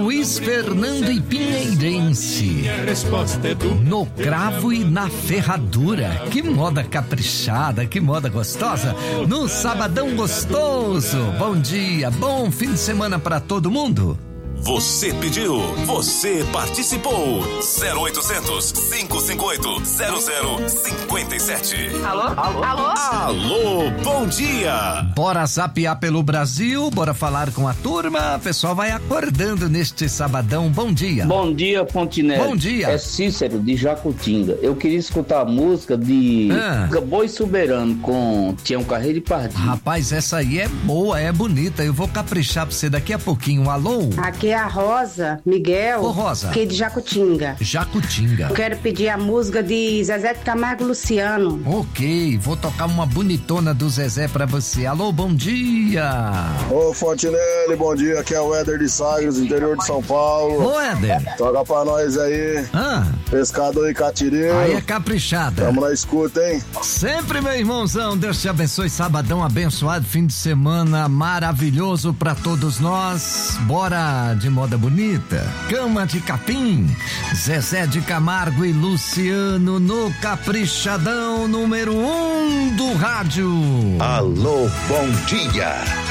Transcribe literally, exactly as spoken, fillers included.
Luiz Fernando e Pinheirense. No cravo e na ferradura. Que moda caprichada, que moda gostosa. No sabadão gostoso. Bom dia, bom fim de semana pra todo mundo. Você pediu, você participou. zero oitocentos, cinco cinco oito, zero zero cinco sete. Alô? Alô? Alô? Alô, bom dia. Bora zapear pelo Brasil, bora falar com a turma. O pessoal vai acordando neste sabadão. Bom dia. Bom dia, Pontinelli. Bom dia. É Cícero de Jacutinga. Eu queria escutar a música de ah. Boi Soberano com Tião Carreiro e Pardinho. Rapaz, essa aí é boa, é bonita. Eu vou caprichar pra você daqui a pouquinho. Alô? Aqui é a Rosa Miguel. Ô, Rosa. Aqui de Jacutinga. Jacutinga. Eu quero pedir a música de Zezé de Camargo e Luciano. Ok, vou tocar uma bonitona do Zezé pra você. Alô, bom dia. Ô, Fontinelli, bom dia. Aqui é o Éder de Sagres, interior de São Paulo. Ô, Éder. Toca pra nós aí. Ah. Pescador e Catirinho. Aí é caprichada. Tamo na escuta, hein? Sempre, meu irmãozão. Deus te abençoe. Sabadão abençoado, fim de semana maravilhoso pra todos nós. Bora de moda bonita. Cama de capim. Zezé de Camargo e Luciano no caprichadão número um do rádio. Alô, bom dia.